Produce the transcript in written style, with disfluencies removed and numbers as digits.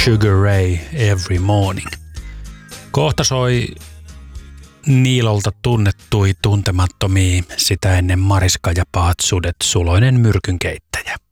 Sugar Ray Every Morning. Kohta soi Niilolta tunnettui tuntemattomia, sitä ennen Mariska ja Pahat sudet, Suloinen myrkynkeittäjä.